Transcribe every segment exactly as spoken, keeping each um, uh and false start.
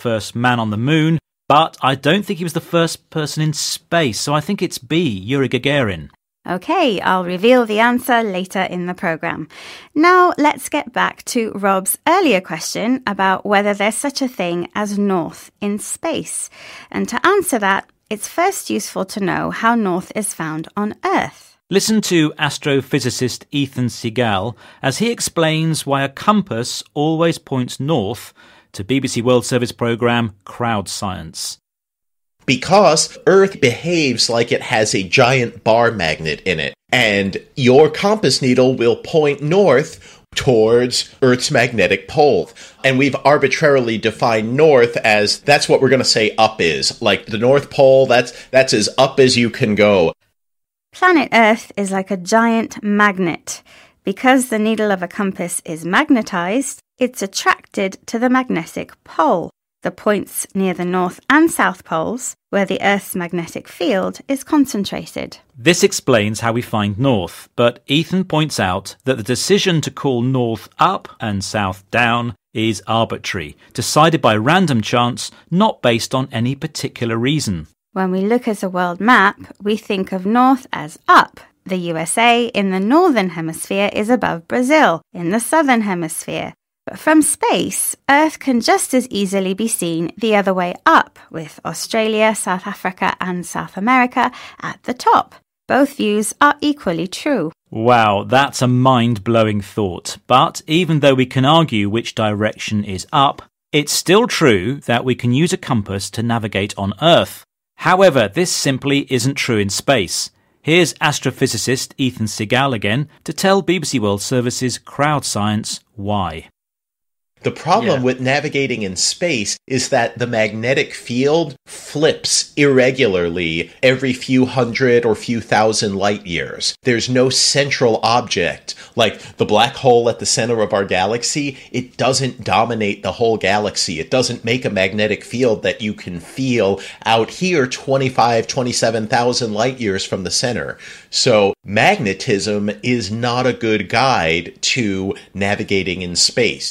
first man on the moon, but I don't think he was the first person in space, so I think it's B, Yuri Gagarin. OK, I'll reveal the answer later in the programme. Now let's get back to Rob's earlier question about whether there's such a thing as north in space. And to answer that, it's first useful to know how north is found on Earth. Listen to astrophysicist Ethan Segal as he explains why a compass always points north to B B C World Service programme Crowd Science. Because Earth behaves like it has a giant bar magnet in it, and your compass needle will point north towards Earth's magnetic pole. And we've arbitrarily defined north as that's what we're going to say up is. Like the North Pole, that's that's as up as you can go. Planet Earth is like a giant magnet. Because the needle of a compass is magnetized, it's attracted to the magnetic pole, the points near the North and South poles, where the Earth's magnetic field is concentrated. This explains how we find north, but Ethan points out that the decision to call north up and south down is arbitrary, decided by random chance, not based on any particular reason. When we look at a world map, we think of north as up. The U S A in the northern hemisphere is above Brazil in the southern hemisphere. But from space, Earth can just as easily be seen the other way up, with Australia, South Africa and South America at the top. Both views are equally true. Wow, that's a mind-blowing thought. But even though we can argue which direction is up, it's still true that we can use a compass to navigate on Earth. However, this simply isn't true in space. Here's astrophysicist Ethan Segal again to tell B B C World Service's Crowd Science why. The problem Yeah. with navigating in space is that the magnetic field flips irregularly every few hundred or few thousand light years. There's no central object. Like the black hole at the center of our galaxy, it doesn't dominate the whole galaxy. It doesn't make a magnetic field that you can feel out here twenty-five, twenty-seven thousand light years from the center. So magnetism is not a good guide to navigating in space.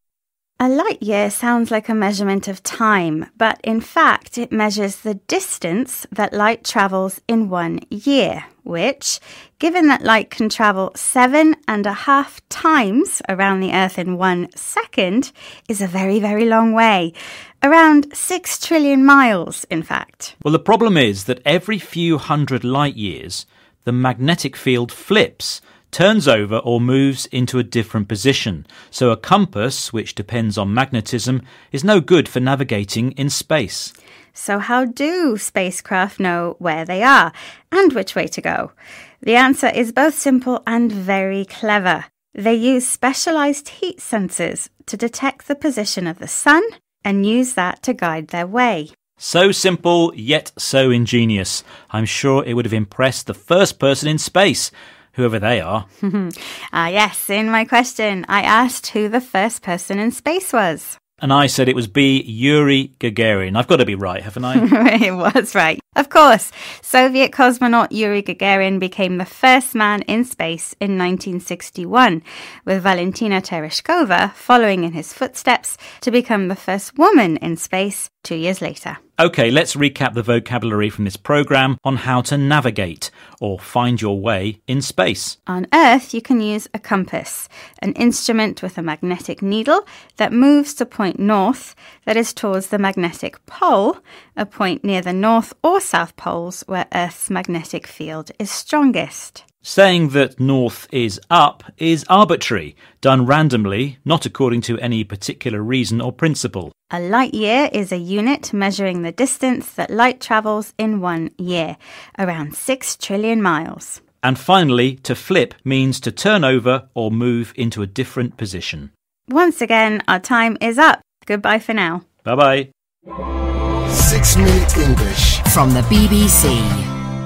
A light year sounds like a measurement of time, but in fact it measures the distance that light travels in one year, which, given that light can travel seven and a half times around the Earth in one second, is a very, very long way. Around six trillion miles, in fact. Well, the problem is that every few hundred light years, the magnetic field flips, turns over or moves into a different position. So a compass, which depends on magnetism, is no good for navigating in space. So how do spacecraft know where they are and which way to go? The answer is both simple and very clever. They use specialized heat sensors to detect the position of the sun and use that to guide their way. So simple, yet so ingenious. I'm sure it would have impressed the first person in space, whoever they are. Ah, yes, in my question, I asked who the first person in space was. And I said it was B, Yuri Gagarin. I've got to be right, haven't I? It was right. Of course, Soviet cosmonaut Yuri Gagarin became the first man in space in nineteen sixty-one, with Valentina Tereshkova following in his footsteps to become the first woman in space two years later. OK, let's recap the vocabulary from this programme on how to navigate or find your way in space. On Earth, you can use a compass, an instrument with a magnetic needle that moves to point north, that is towards the magnetic pole, a point near the north or south poles where Earth's magnetic field is strongest. Saying that north is up is arbitrary, done randomly, not according to any particular reason or principle. A light year is a unit measuring the distance that light travels in one year, around six trillion miles. And finally, to flip means to turn over or move into a different position. Once again, our time is up. Goodbye for now. Bye-bye. Six Minute English from the B B C.